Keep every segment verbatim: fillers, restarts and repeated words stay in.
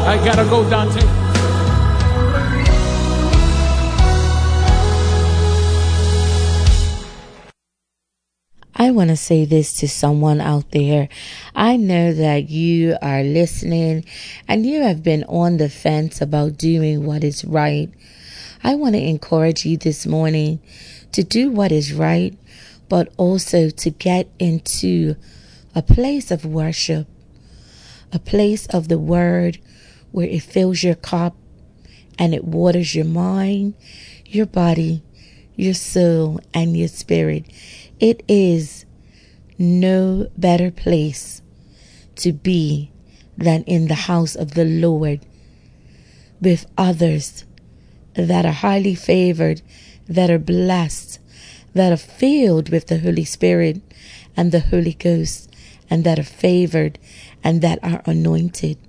I gotta go, Dante. I want to say this to someone out there. I know that you are listening and you have been on the fence about doing what is right. I want to encourage you this morning to do what is right, but also to get into a place of worship, a place of the word where it fills your cup and it waters your mind, your body, your soul, and your spirit. It is no better place to be than in the house of the Lord with others that are highly favored, that are blessed, that are filled with the Holy Spirit and the Holy Ghost, and that are favored and that are anointed.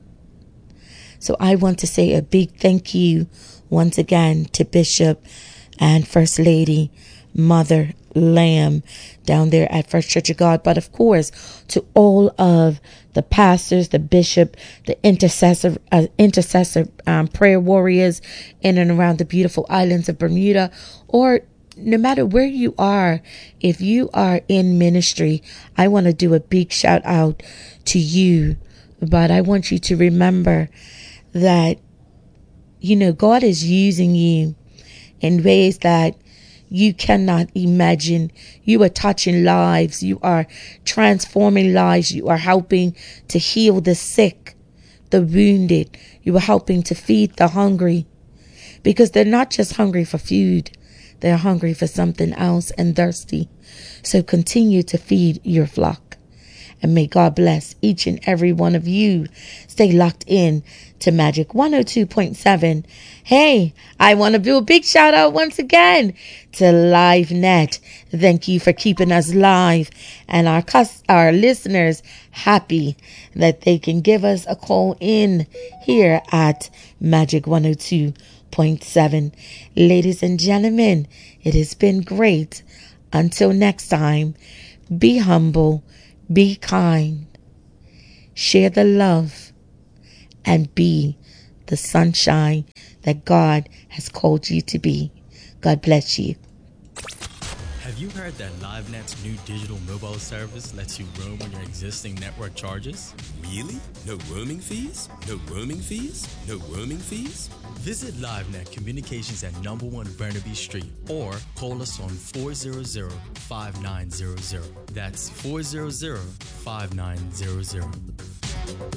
So I want to say a big thank you once again to Bishop and First Lady Mother Lamb down there at First Church of God, but of course to all of the pastors, the bishop, the intercessor, uh, intercessor um, prayer warriors in and around the beautiful islands of Bermuda, or no matter where you are, if you are in ministry, I want to do a big shout out to you. But I want you to remember that, you know, God is using you in ways that you cannot imagine. You are touching lives. You are transforming lives. You are helping to heal the sick, the wounded. You are helping to feed the hungry, because they're not just hungry for food. They're hungry for something else and thirsty. So continue to feed your flock. And may God bless each and every one of you. Stay locked in to Magic one oh two point seven. Hey, I want to do a big shout out once again to LiveNet. Thank you for keeping us live and our cus- our listeners happy that they can give us a call in here at Magic one oh two point seven. Ladies and gentlemen, it has been great. Until next time, be humble. Be kind, share the love, and be the sunshine that God has called you to be. God bless you. Have you heard that LiveNet's new digital mobile service lets you roam on your existing network charges? Really? No roaming fees? No roaming fees? No roaming fees? Visit LiveNet Communications at number one Burnaby Street or call us on four hundred, five nine zero zero. That's four hundred, five nine zero zero.